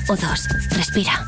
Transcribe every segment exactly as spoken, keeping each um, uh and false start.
o dos. Respira.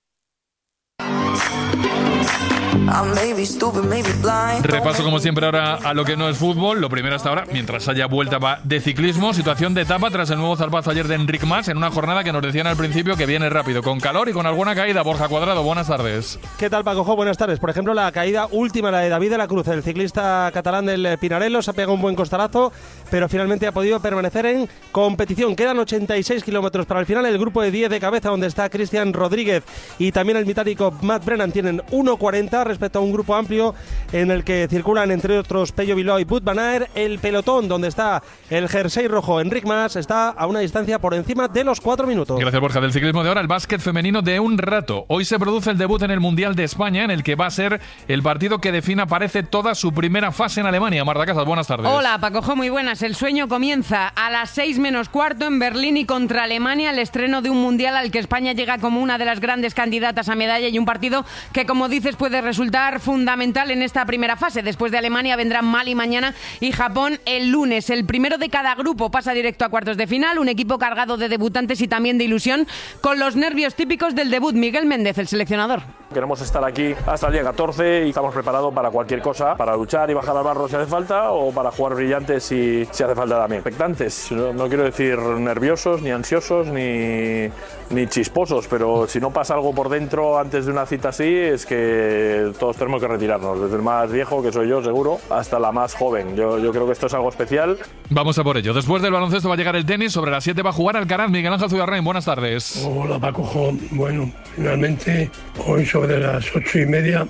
Repaso como siempre ahora a lo que no es fútbol. Lo primero hasta ahora, mientras haya vuelta de ciclismo. Situación de etapa tras el nuevo zarpazo ayer de Enric Mas en una jornada que nos decían al principio que viene rápido, con calor y con alguna caída. Borja Cuadrado, buenas tardes. ¿Qué tal, Paco? Buenas tardes. Por ejemplo, la caída última, la de David de la Cruz, el ciclista catalán del Pinarello, se ha pegado un buen costarazo, pero finalmente ha podido permanecer en competición. Quedan ochenta y seis kilómetros para el final. El grupo de diez de cabeza, donde está Cristian Rodríguez y también el británico Matt Brennan, tienen uno cuarenta respecto a un grupo amplio en el que circulan entre otros Pello Bilbao y Wout van Aert. El pelotón, donde está el jersey rojo Enric Mas, está a una distancia por encima de los cuatro minutos. Gracias, Borja. Del ciclismo de ahora, el básquet femenino de un rato. Hoy se produce el debut en el Mundial de España, en el que va a ser el partido que defina, parece, toda su primera fase en Alemania. Marta Casas, buenas tardes. Hola, Pacojo, muy buenas. El sueño comienza a las seis menos cuarto en Berlín y contra Alemania, el estreno de un Mundial al que España llega como una de las grandes candidatas a medalla, y un partido que, como dices, puede resultar fundamental en esta primera fase. Después de Alemania vendrán Mali mañana y Japón el lunes. El primero de cada grupo pasa directo a cuartos de final, un equipo cargado de debutantes y también de ilusión, con los nervios típicos del debut. Miguel Méndez, el seleccionador. Queremos estar aquí hasta el día catorce y estamos preparados para cualquier cosa, para luchar y bajar al barro si hace falta, o para jugar brillantes si, si hace falta también. Expectantes, no, no quiero decir nerviosos, ni ansiosos, ni, ni chisposos, pero si no pasa algo por dentro antes de una cita así, es que todos tenemos que retirarnos, desde el más viejo, que soy yo seguro, hasta la más joven. Yo, yo creo que esto es algo especial. Vamos a por ello. Después del baloncesto va a llegar el tenis. Sobre las siete va a jugar Alcaraz. Miguel Ángel Zubiarrain, buenas tardes. Hola, Paco. Bueno, finalmente hoy sobre las ocho y media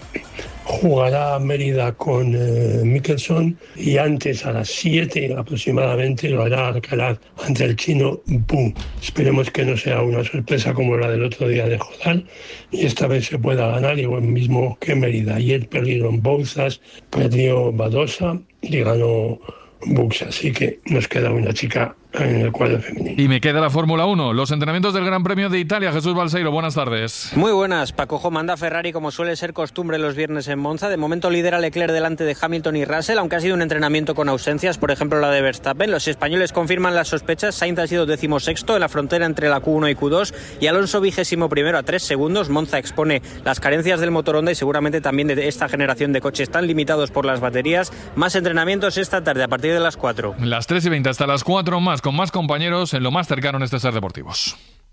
jugará Mérida con eh, Mickelson, y antes, a las siete aproximadamente, lo hará Alcaraz ante el chino Bu. Esperemos que no sea una sorpresa como la del otro día de Jodal, y esta vez se pueda ganar igual mismo que Mérida. Ayer perdieron Bouzas, perdió Badosa y ganó Bux, así que nos queda una chica en el cuadro femenino. Y me queda la Fórmula uno, los entrenamientos del Gran Premio de Italia. Jesús Balseiro, buenas tardes. Muy buenas. Pacojo, manda Ferrari como suele ser costumbre los viernes en Monza. De momento lidera Leclerc delante de Hamilton y Russell, aunque ha sido un entrenamiento con ausencias, por ejemplo la de Verstappen. Los españoles confirman las sospechas. Sainz ha sido decimosexto en la frontera entre la Q uno y Q dos y Alonso vigésimo primero a tres segundos. Monza expone las carencias del motor Honda y seguramente también de esta generación de coches tan limitados por las baterías. Más entrenamientos esta tarde a partir de las cuatro. Las tres y veinte hasta las cuatro, más con más compañeros en lo más cercano en este Ser Deportivos.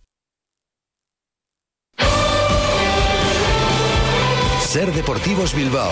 Ser Deportivos Bilbao.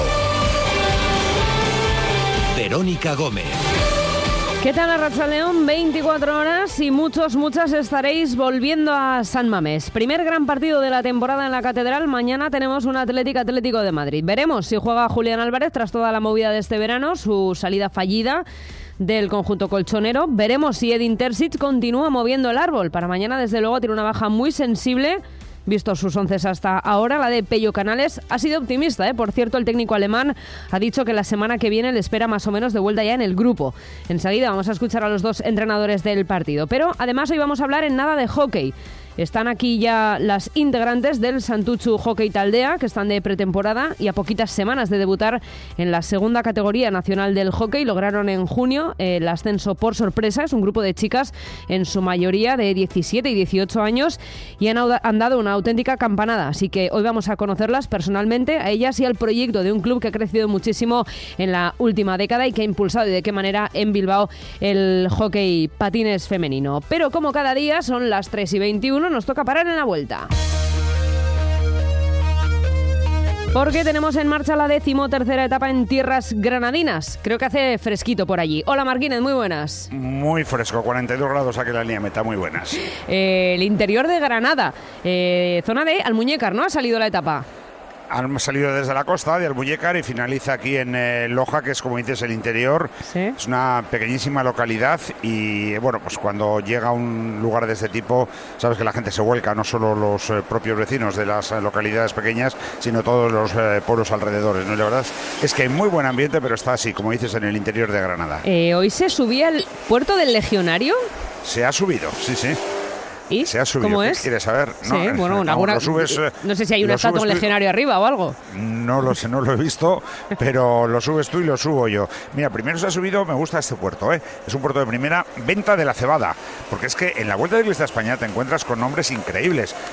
Verónica Gómez. ¿Qué tal, Arratsaldeon? veinticuatro horas y muchos, muchas estaréis volviendo a San Mamés. Primer gran partido de la temporada en la Catedral. Mañana tenemos un Atlético Atlético de Madrid. Veremos si juega Julián Álvarez tras toda la movida de este verano, su salida fallida del conjunto colchonero. Veremos si Edin Terzic continúa moviendo el árbol. Para mañana, desde luego, tiene una baja muy sensible. Visto sus once hasta ahora, la de Pello Canales ha sido optimista, ¿eh? Por cierto, el técnico alemán ha dicho que la semana que viene le espera más o menos de vuelta ya en el grupo. Enseguida vamos a escuchar a los dos entrenadores del partido. Pero además hoy vamos a hablar en nada de hockey. Están aquí ya las integrantes del Santutxu Hockey Taldea, que están de pretemporada y a poquitas semanas de debutar en la segunda categoría nacional del hockey. Lograron en junio el ascenso por sorpresa. Es un grupo de chicas, en su mayoría de diecisiete y dieciocho años, y han, han dado una auténtica campanada. Así que hoy vamos a conocerlas personalmente, a ellas y al proyecto de un club que ha crecido muchísimo en la última década y que ha impulsado y de qué manera en Bilbao el hockey patines femenino. Pero como cada día son las tres y veintiuno, nos toca parar en la vuelta. Porque tenemos en marcha la decimotercera etapa en tierras granadinas. Creo que hace fresquito por allí. Hola, Marquínez, muy buenas. Muy fresco, cuarenta y dos grados aquí en la línea meta, muy buenas. Eh, el interior de Granada, eh, zona de Almuñécar, ¿no? Ha salido la etapa. Han salido desde la costa de Almuñécar y finaliza aquí en eh, Loja, que es, como dices, el interior. ¿Sí? Es una pequeñísima localidad y, bueno, pues cuando llega a un lugar de este tipo, sabes que la gente se vuelca, no solo los eh, propios vecinos de las eh, localidades pequeñas, sino todos los eh, pueblos alrededores, ¿no? La verdad es que hay muy buen ambiente, pero está así, como dices, en el interior de Granada. Eh, ¿Hoy se subía el puerto del Legionario? Se ha subido, sí, sí. ¿Y? Se ha subido. ¿Cómo ¿Qué es? quieres saber? Sí, no, bueno, no, alguna, lo subes, no sé si hay una estatua tú, legionario arriba o algo. No lo sé, no lo he visto, pero lo subes tú y lo subo yo. Mira, primero se ha subido, me gusta este puerto, ¿eh? Es un puerto de primera, venta de la cebada, porque es que en la Vuelta de Ciclista a España te encuentras con nombres increíbles.